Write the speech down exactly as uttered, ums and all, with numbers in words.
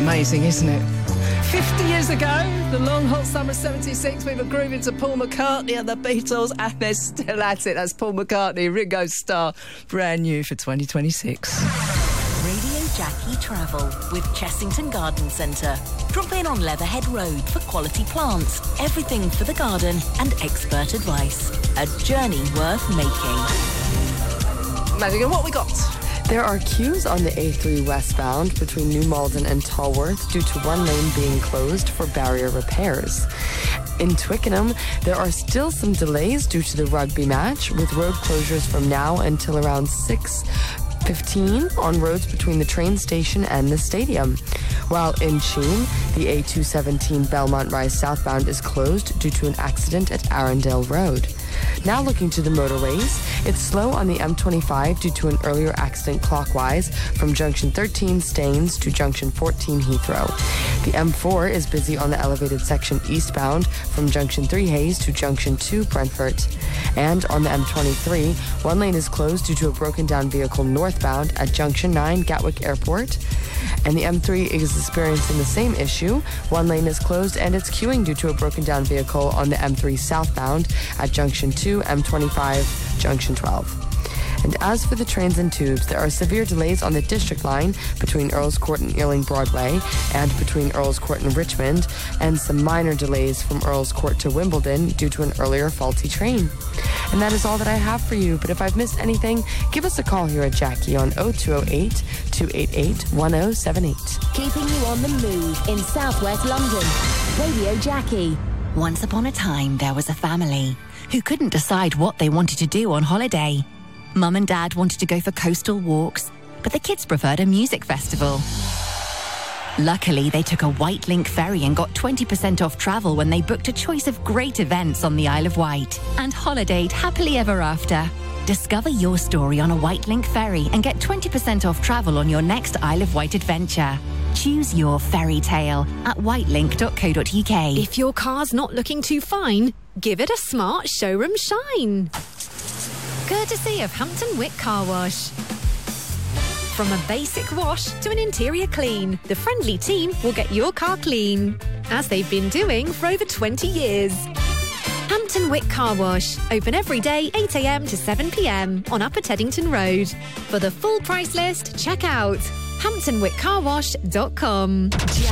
Amazing, isn't it? fifty years ago, the long hot summer of seventy-six, we were grooving to Paul McCartney and the Beatles, and they're still at it. That's Paul McCartney, Ringo Starr, brand new for twenty twenty-six. Radio Jackie Travel with Chessington Garden Centre. Drop in on Leatherhead Road for quality plants, everything for the garden and expert advice. A journey worth making. Madigan, what we got? There are queues on the A three westbound between New Malden and Tolworth due to one lane being closed for barrier repairs. In Twickenham, there are still some delays due to the rugby match, with road closures from now until around six fifteen on roads between the train station and the stadium. While in Sheen, the A two seventeen Belmont Rise southbound is closed due to an accident at Arundel Road. Now looking to the motorways, it's slow on the M twenty-five due to an earlier accident clockwise from junction thirteen Staines to junction fourteen Heathrow. The M four is busy on the elevated section eastbound from junction three Hayes to junction two Brentford. And on the M twenty-three, one lane is closed due to a broken down vehicle northbound at junction nine Gatwick Airport. And the M three is experiencing the same issue. One lane is closed and it's queuing due to a broken down vehicle on the M three southbound at junction two M twenty-five junction twelve. And as for the trains and tubes, there are severe delays on the District Line between Earl's Court and Ealing Broadway and between Earl's Court and Richmond, and some minor delays from Earl's Court to Wimbledon due to an earlier faulty train. And that is all that I have for you, but if I've missed anything, give us a call here at Jackie on oh two oh eight, two eight eight, one oh seven eight. Keeping you on the move in southwest London. Radio Jackie. Once upon a time, there was a family who couldn't decide what they wanted to do on holiday. Mum and Dad wanted to go for coastal walks, but the kids preferred a music festival. Luckily, they took a White Link ferry and got twenty percent off travel when they booked a choice of great events on the Isle of Wight and holidayed happily ever after. Discover your story on a White Link ferry and get twenty percent off travel on your next Isle of Wight adventure. Choose your fairy tale at whitelink dot co dot uk. If your car's not looking too fine, give it a smart showroom shine. Courtesy of Hampton Wick Car Wash. From a basic wash to an interior clean, the friendly team will get your car clean, as they've been doing for over twenty years. Hampton Wick Car Wash, open every day eight a m to seven p m on Upper Teddington Road. For the full price list, check out hampton wick car wash dot com.